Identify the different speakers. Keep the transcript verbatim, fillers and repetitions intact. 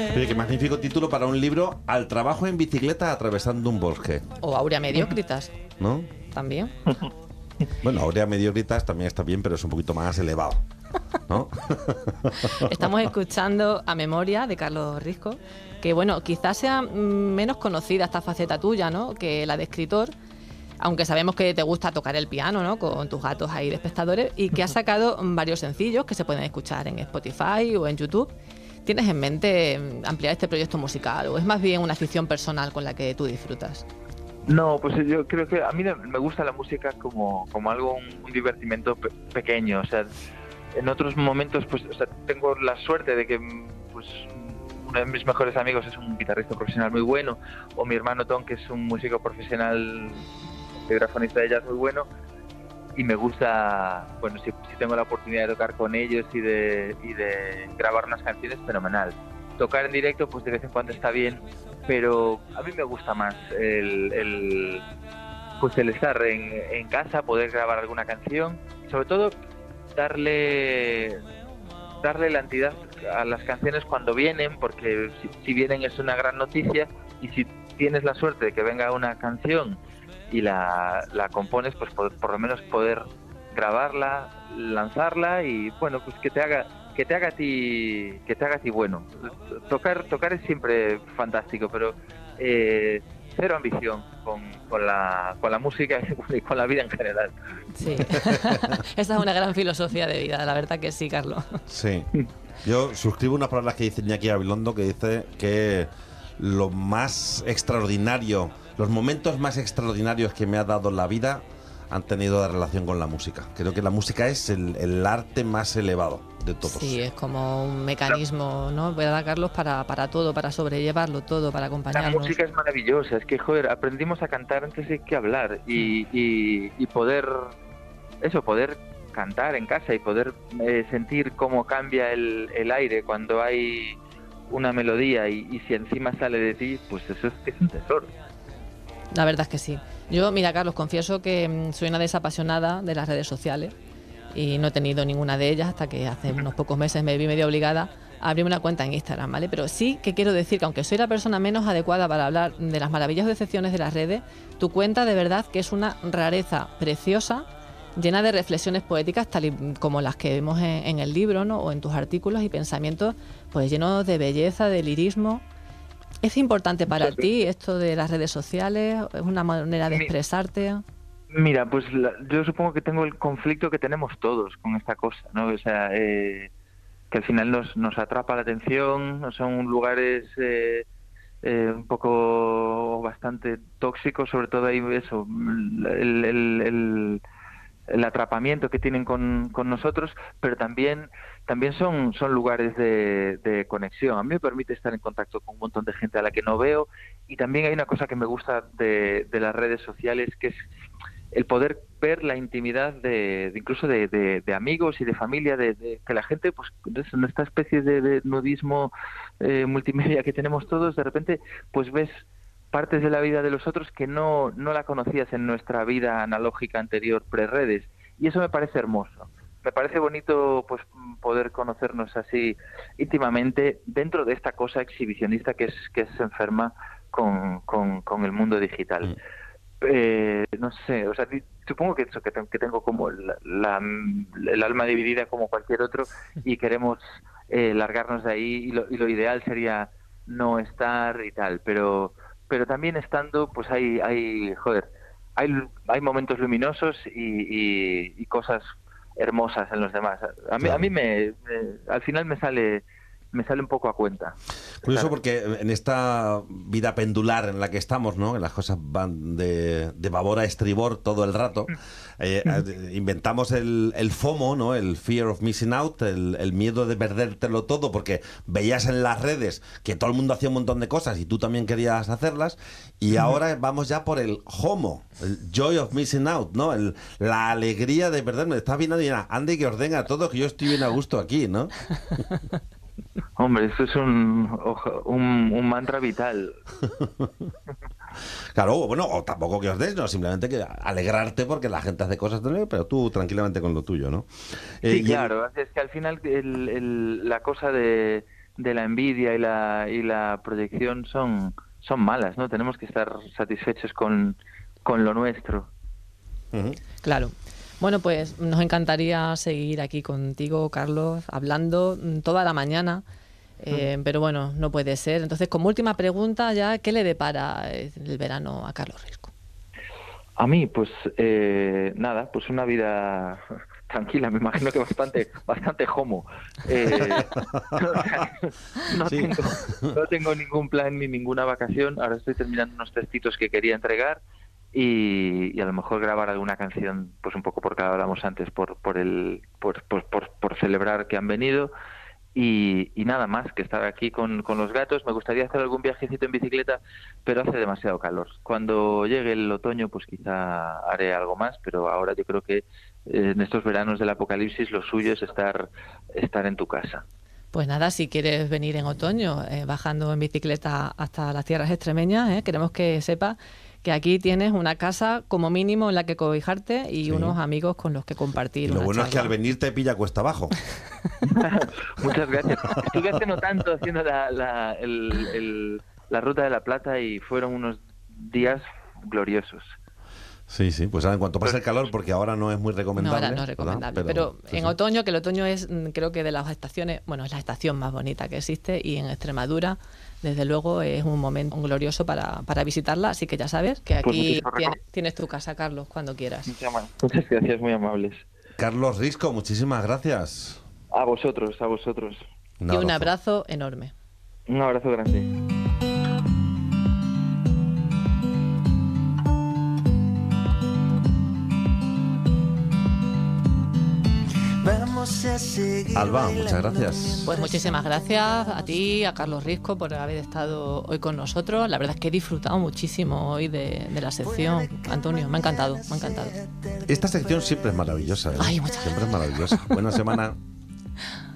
Speaker 1: Oye, qué magnífico título para un libro: Al trabajo en bicicleta atravesando un bosque.
Speaker 2: O Aurea Mediocritas,
Speaker 1: ¿No?
Speaker 2: también.
Speaker 1: Bueno, Aurea Mediocritas también está bien, pero es un poquito más elevado, ¿no?
Speaker 2: Estamos escuchando A Memoria, de Carlos Risco, que bueno, quizás sea menos conocida esta faceta tuya, ¿no?, que la de escritor, aunque sabemos que te gusta tocar el piano, ¿no?, con tus gatos ahí de espectadores, y que has sacado varios sencillos que se pueden escuchar en Spotify o en YouTube. ¿Tienes en mente ampliar este proyecto musical o es más bien una afición personal con la que tú disfrutas?
Speaker 3: No, pues yo creo que a mí me gusta la música como, como algo, un, un divertimento pe- pequeño. O sea, en otros momentos, pues, o sea, tengo la suerte de que, pues, uno de mis mejores amigos es un guitarrista profesional muy bueno, o mi hermano Tom, que es un músico profesional, vibrafonista de jazz muy bueno, y me gusta, bueno, si, si tengo la oportunidad de tocar con ellos y de, y de grabar unas canciones, fenomenal. Tocar en directo, pues de vez en cuando está bien, pero a mí me gusta más el, el pues el estar en, en casa, poder grabar alguna canción, y sobre todo darle darle la entidad a las canciones cuando vienen, porque si, si vienen es una gran noticia, y si tienes la suerte de que venga una canción y la, la compones, pues por, por lo menos poder grabarla, lanzarla y bueno, pues que te haga que te haga a ti que te haga a ti bueno. Tocar tocar es siempre fantástico, pero eh, cero ambición con, con la con la música y con la vida en general.
Speaker 2: Sí. Esa es una gran filosofía de vida, la verdad que sí, Carlos.
Speaker 1: Sí. Yo suscribo unas palabras que dice Iñaki Gabilondo, que dice que lo más extraordinario, los momentos más extraordinarios que me ha dado la vida han tenido relación con la música. Creo que la música es el, el arte más elevado de todos.
Speaker 2: Sí, es como un mecanismo, ¿no?, ¿verdad, Carlos? Para, para todo, para sobrellevarlo todo, para acompañarnos.
Speaker 3: La música es maravillosa, es que, joder, aprendimos a cantar antes de que hablar y, y, y poder, eso, poder cantar en casa y poder eh, sentir cómo cambia el, el aire cuando hay una melodía y, y si encima sale de ti, pues eso es, es un tesoro.
Speaker 2: La verdad es que sí. Yo, mira, Carlos, confieso que mm, soy una desapasionada de las redes sociales y no he tenido ninguna de ellas hasta que hace unos pocos meses me vi medio obligada a abrirme una cuenta en Instagram, ¿vale? Pero sí que quiero decir que aunque soy la persona menos adecuada para hablar de las maravillosas excepciones de las redes, tu cuenta de verdad que es una rareza preciosa, llena de reflexiones poéticas tal y como las que vemos en, en el libro, ¿no?, o en tus artículos, y pensamientos pues llenos de belleza, de lirismo. ¿Es importante para ti esto de las redes sociales? ¿Es una manera de expresarte?
Speaker 3: Mira, pues la, yo supongo que tengo el conflicto que tenemos todos con esta cosa, ¿no? O sea, eh, que al final nos, nos atrapa la atención, son lugares eh, eh, un poco bastante tóxicos, sobre todo ahí eso, el, el, el, el atrapamiento que tienen con, con nosotros, pero también también son son lugares de, de conexión. A mí me permite estar en contacto con un montón de gente a la que no veo, y también hay una cosa que me gusta de, de las redes sociales, que es el poder ver la intimidad de, de incluso de, de, de amigos y de familia, de, de que la gente, pues en esta especie de, de nudismo eh, multimedia que tenemos todos, de repente pues ves partes de la vida de los otros que no, no la conocías en nuestra vida analógica anterior, pre-redes, y eso me parece hermoso. Me parece bonito pues poder conocernos así íntimamente dentro de esta cosa exhibicionista que es que es enferma con, con, con el mundo digital. Mm. Eh, no sé, o sea, supongo que eso, que, tengo, que tengo como la, la, el alma dividida como cualquier otro y queremos eh, largarnos de ahí, y lo, y lo ideal sería no estar y tal, pero pero también estando, pues hay, hay joder, hay, hay momentos luminosos y, y, y cosas hermosas en los demás. A mí, claro. a mí me, me, al final me sale me sale un poco a cuenta.
Speaker 1: Curioso, porque en esta vida pendular en la que estamos, ¿no?, que las cosas van de, de babor a estribor todo el rato, eh, inventamos el, el FOMO, ¿no?, el Fear of Missing Out, el, el miedo de perdértelo todo, porque veías en las redes que todo el mundo hacía un montón de cosas y tú también querías hacerlas, y ahora vamos ya por el HOMO, el Joy of Missing Out, ¿no?, el, la alegría de perderme. Estás bien, Adriana, ande que ordena todo, que yo estoy bien a gusto aquí, ¿no?
Speaker 3: Hombre, eso es un, un, un mantra vital.
Speaker 1: Claro, bueno, o tampoco que os des, no, simplemente que alegrarte porque la gente hace cosas, pero tú tranquilamente con lo tuyo, ¿no?
Speaker 3: Sí, eh, claro, el... es que al final el, el, la cosa de, de la envidia y la, y la proyección son, son malas, ¿no? Tenemos que estar satisfechos con, con lo nuestro.
Speaker 1: Uh-huh.
Speaker 2: Claro. Bueno, pues nos encantaría seguir aquí contigo, Carlos, hablando toda la mañana, eh, uh-huh. pero bueno, no puede ser. Entonces, como última pregunta ya, ¿qué le depara el verano a Carlos Risco?
Speaker 3: A mí, pues eh, nada, pues una vida tranquila, me imagino que bastante bastante homo. Eh, o sea, no,
Speaker 1: sí.
Speaker 3: tengo, no tengo ningún plan ni ninguna vacación. Ahora estoy terminando unos textitos que quería entregar y, y a lo mejor grabar alguna canción, pues un poco porque hablamos antes, por por el por por, por, por celebrar que han venido. Y, y nada más, que estar aquí con, con los gatos. Me gustaría hacer algún viajecito en bicicleta, pero hace demasiado calor. Cuando llegue el otoño, pues quizá haré algo más, pero ahora yo creo que en estos veranos del apocalipsis lo suyo es estar, estar en tu casa.
Speaker 2: Pues nada, si quieres venir en otoño, eh, bajando en bicicleta hasta las tierras extremeñas, eh, queremos que sepas que aquí tienes una casa como mínimo en la que cobijarte y sí. unos amigos con los que compartir.
Speaker 1: Y lo
Speaker 2: una
Speaker 1: bueno
Speaker 2: charla.
Speaker 1: Es que al venir te pilla cuesta abajo.
Speaker 3: Muchas gracias. Estuve hace no tanto haciendo la, la, el, el, la Ruta de la Plata y fueron unos días gloriosos.
Speaker 1: Sí, sí, pues ahora en cuanto pase el calor, porque ahora no es muy recomendable.
Speaker 2: No, ahora no es recomendable, pero, pero sí, en sí. otoño, que el otoño es, creo que de las estaciones, bueno, es la estación más bonita que existe y en Extremadura, desde luego, es un momento glorioso para, para visitarla, así que ya sabes que aquí pues tienes, tienes tu casa, Carlos, cuando quieras.
Speaker 3: Muchas gracias, muy amables.
Speaker 1: Carlos Risco, muchísimas gracias.
Speaker 3: A vosotros, a vosotros.
Speaker 2: Un y un abrazo enorme.
Speaker 3: Un abrazo grande.
Speaker 1: Alba, muchas gracias.
Speaker 2: Pues muchísimas gracias a ti, a Carlos Risco, por haber estado hoy con nosotros. La verdad es que he disfrutado muchísimo hoy de, de la sección, Antonio. Me ha encantado, me ha encantado.
Speaker 1: Esta sección siempre es maravillosa, ¿eh?
Speaker 2: Ay, muchas
Speaker 1: siempre
Speaker 2: gracias.
Speaker 1: es maravillosa. Buena semana.